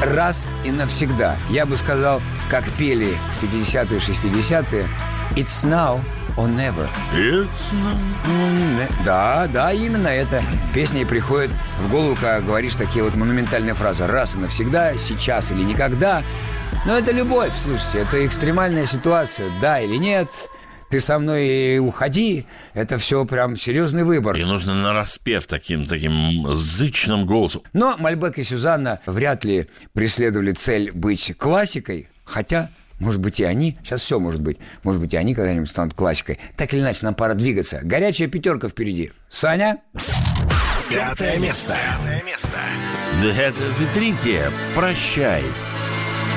раз и навсегда. Я бы сказал, как пели в 50-е, 60-е, «It's now or never». Да, именно это. Песня и приходит в голову, когда говоришь такие вот монументальные фразы. Раз и навсегда, сейчас или никогда. Но это любовь, слушайте, это экстремальная ситуация. Да или нет, ты со мной и уходи. Это все прям серьезный выбор. И нужно нараспев таким зычным голосом. Но Мальбек и Сюзанна вряд ли преследовали цель быть классикой. Хотя, может быть, и они. Сейчас все может быть. Может быть, и они когда-нибудь станут классикой. Так или иначе, нам пора двигаться. Горячая пятерка впереди. Саня? 5 место. 5 место. Да это за третье. Прощай.